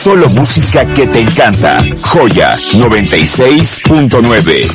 Solo música que te encanta. Joya 96.9.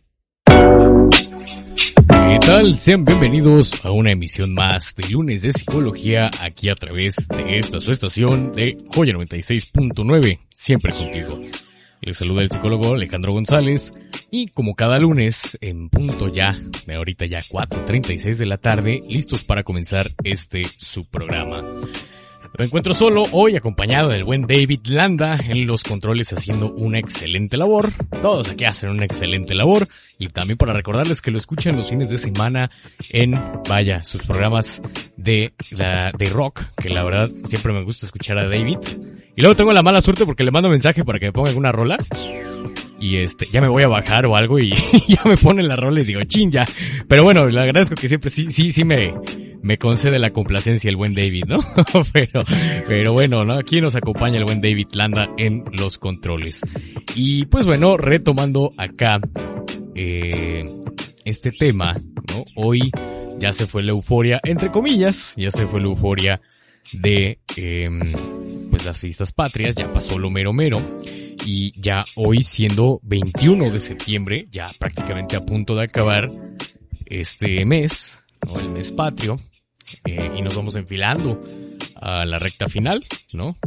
¿Qué tal? Sean bienvenidos a una emisión más de Lunes de Psicología aquí a través de esta su estación de Joya 96.9, siempre contigo. Les saluda el psicólogo Alejandro González y como cada lunes en punto ya, de ahorita ya 4:36 de la tarde, listos para comenzar su programa. Me encuentro solo hoy acompañado del buen David Landa en los controles haciendo una excelente labor. Todos aquí hacen una excelente labor y también para recordarles que lo escuchan los fines de semana en, sus programas de rock, que la verdad siempre me gusta escuchar a David. Y luego tengo la mala suerte porque le mando mensaje para que me ponga alguna rola. Y ya me voy a bajar o algo y ya me ponen la rola y digo, chin, ya. Pero bueno, le agradezco que siempre sí me concede la complacencia el buen David, ¿no? pero bueno, ¿no? Aquí nos acompaña el buen David Landa en los controles. Y pues bueno, retomando acá, este tema, ¿no? Hoy ya se fue la euforia, entre comillas, ya se fue la euforia de, pues las fiestas patrias, ya pasó lo mero. Y ya hoy siendo 21 de septiembre, ya prácticamente a punto de acabar este mes, ¿no? El mes patrio, y nos vamos enfilando a la recta final, ¿no?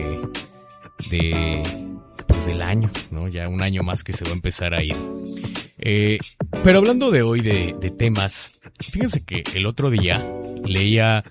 Pues del año, ¿no? Ya un año más que se va a empezar a ir. Pero hablando de hoy de temas, fíjense que el otro día leía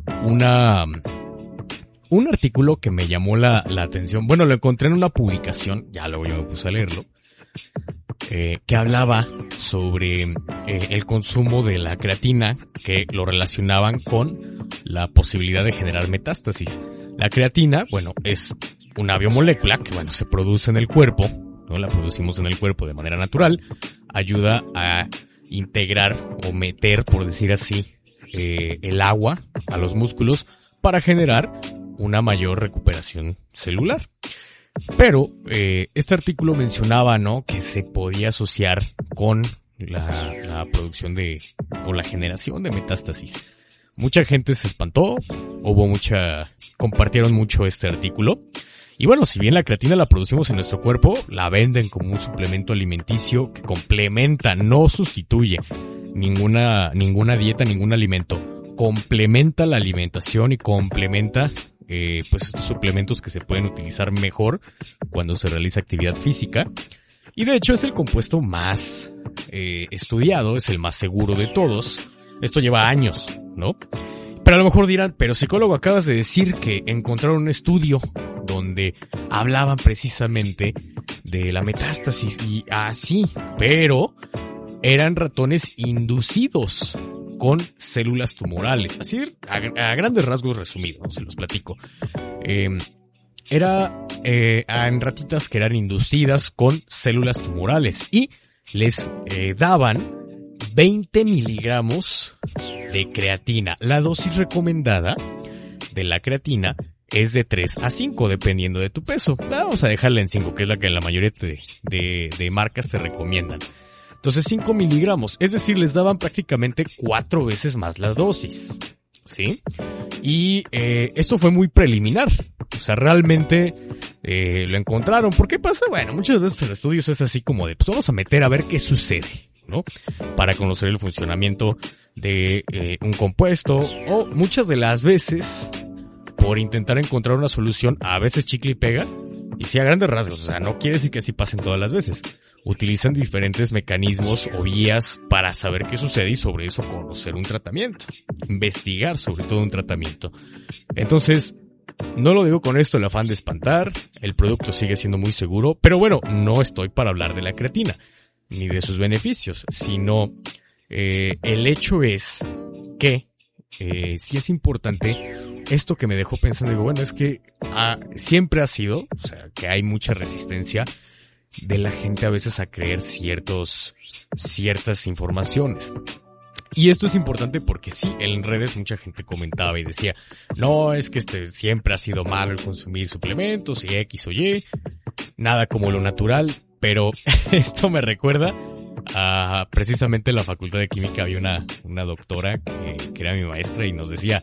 un artículo que me llamó la atención. Bueno, lo encontré en una publicación, ya luego yo me puse a leerlo, que hablaba sobre el consumo de la creatina, que lo relacionaban con la posibilidad de generar metástasis. La creatina, bueno, es una biomolécula que, bueno, se produce en el cuerpo, ¿no? La producimos en el cuerpo de manera natural, ayuda a integrar o meter, por decir así, el agua a los músculos para generar una mayor recuperación celular. Pero este artículo mencionaba, ¿no?, que se podía asociar con la producción o la generación de metástasis. Mucha gente se espantó, compartieron mucho este artículo. Y bueno, si bien la creatina la producimos en nuestro cuerpo, la venden como un suplemento alimenticio que complementa, no sustituye ninguna dieta, ningún alimento. Complementa la alimentación y complementa pues estos suplementos que se pueden utilizar mejor cuando se realiza actividad física. Y de hecho es el compuesto más estudiado, es el más seguro de todos. Esto lleva años, ¿no? Pero a lo mejor dirán, pero psicólogo, acabas de decir que encontraron un estudio donde hablaban precisamente de la metástasis. Y sí, pero eran ratones inducidos con células tumorales. Así, a grandes rasgos resumidos, se los platico. En ratitas que eran inducidas con células tumorales y les daban 20 miligramos de creatina. La dosis recomendada de la creatina es de 3 a 5, dependiendo de tu peso. Vamos a dejarla en 5, que es la que la mayoría de marcas te recomiendan. Entonces 5 miligramos, es decir, les daban prácticamente 4 veces más la dosis, ¿sí? Y esto fue muy preliminar, o sea, realmente lo encontraron. ¿Por qué pasa? Bueno, muchas veces en estudios es así como de, pues vamos a meter a ver qué sucede, ¿no? Para conocer el funcionamiento de un compuesto, o muchas de las veces, por intentar encontrar una solución, a veces chicle y pega, y sí a grandes rasgos, o sea, no quiere decir que así pasen todas las veces. Utilizan diferentes mecanismos o vías para saber qué sucede y sobre eso conocer un tratamiento. Investigar sobre todo un tratamiento. Entonces, no lo digo con esto el afán de espantar, el producto sigue siendo muy seguro, pero bueno, no estoy para hablar de la creatina, ni de sus beneficios, sino el hecho es que sí es importante esto que me dejó pensando. Digo, bueno, es que siempre ha sido, o sea, que hay mucha resistencia de la gente a veces a creer ciertas informaciones. Y esto es importante porque sí, en redes mucha gente comentaba y decía, no, es que siempre ha sido malo el consumir suplementos y X o Y, nada como lo natural, pero esto me recuerda a precisamente en la Facultad de Química había una doctora que era mi maestra y nos decía,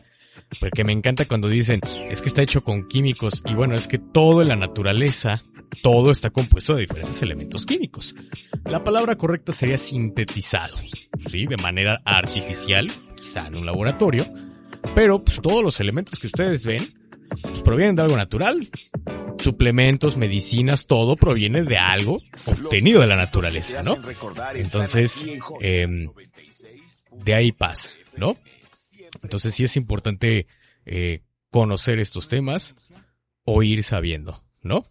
porque me encanta cuando dicen, es que está hecho con químicos, y bueno, es que todo en la naturaleza, todo está compuesto de diferentes elementos químicos. La palabra correcta sería sintetizado, ¿sí? De manera artificial, quizá en un laboratorio, pero pues todos los elementos que ustedes ven, pues provienen de algo natural. Suplementos, medicinas, todo proviene de algo obtenido de la naturaleza, ¿no? Entonces, de ahí pasa, ¿no? Entonces sí es importante conocer estos temas o ir sabiendo, ¿no?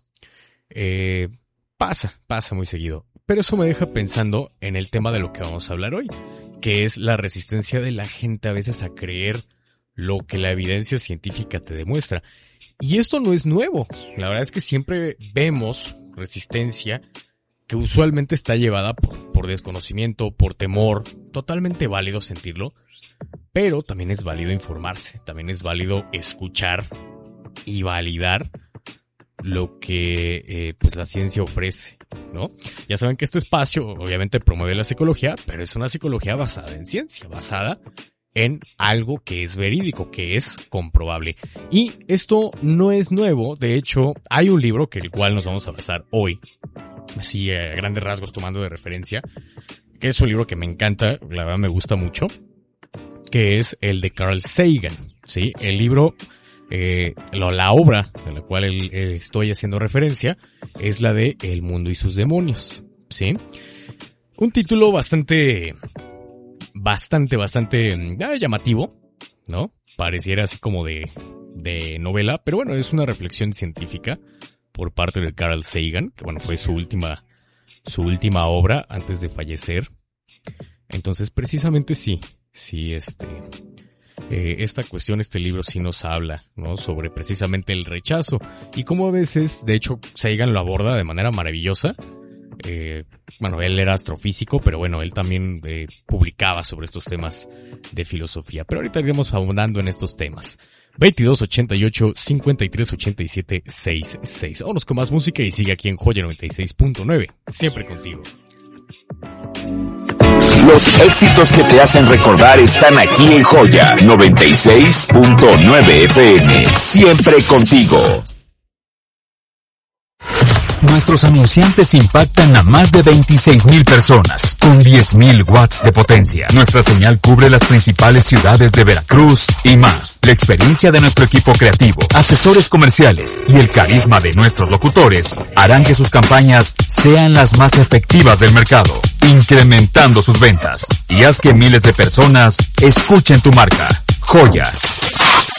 Pasa muy seguido. Pero eso me deja pensando en el tema de lo que vamos a hablar hoy, que es la resistencia de la gente a veces a creer lo que la evidencia científica te demuestra. Y esto no es nuevo. La verdad es que siempre vemos resistencia que usualmente está llevada por desconocimiento, por temor. Totalmente válido sentirlo, pero también es válido informarse, también es válido escuchar y validar lo que pues la ciencia ofrece, ¿no? Ya saben que este espacio obviamente promueve la psicología, pero es una psicología basada en ciencia, basada en algo que es verídico, que es comprobable. Y esto no es nuevo. De hecho, hay un libro que el cual nos vamos a basar hoy, así a grandes rasgos tomando de referencia, que es un libro que me encanta, la verdad me gusta mucho, que es el de Carl Sagan, ¿sí? El libro, la obra de la cual estoy haciendo referencia es la de El mundo y sus demonios, ¿sí? Un título bastante llamativo, ¿no? Pareciera así como de novela, pero bueno, es una reflexión científica por parte de Carl Sagan, que bueno, fue su última obra antes de fallecer. Entonces, precisamente esta cuestión, este libro sí nos habla, ¿no? Sobre precisamente el rechazo y cómo a veces, de hecho, Sagan lo aborda de manera maravillosa. Bueno, él era astrofísico, pero bueno, él también publicaba sobre estos temas de filosofía. Pero ahorita iremos abundando en estos temas. 2288-5387-66. Vámonos con más música y sigue aquí en Joya 96.9. Siempre contigo. Los éxitos que te hacen recordar están aquí en Joya 96.9 FM. Siempre contigo. Nuestros anunciantes impactan a más de 26,000 personas, con 10,000 watts de potencia. Nuestra señal cubre las principales ciudades de Veracruz y más. La experiencia de nuestro equipo creativo, asesores comerciales y el carisma de nuestros locutores harán que sus campañas sean las más efectivas del mercado, incrementando sus ventas. Y haz que miles de personas escuchen tu marca. Joya